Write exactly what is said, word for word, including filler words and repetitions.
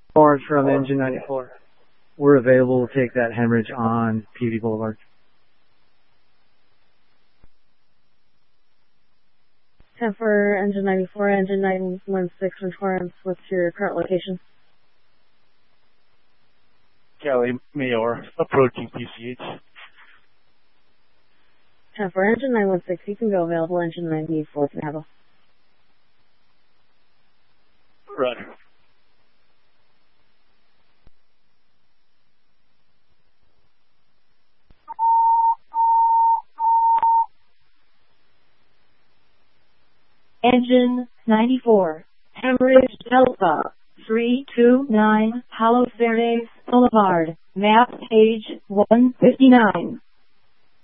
Barnes from Engine ninety-four. We're available to take that hemorrhage on P V Boulevard. ten for Engine ninety-four, Engine nine one six from Torrance. What's your current location? Cali Mayor, approaching P C H. ten for Engine nine one six, you can go available. Engine ninety-four can handle. Roger. Engine ninety-four, Hemorrhage Delta, three two nine, Palos Verdes Boulevard, map page one fifty-nine.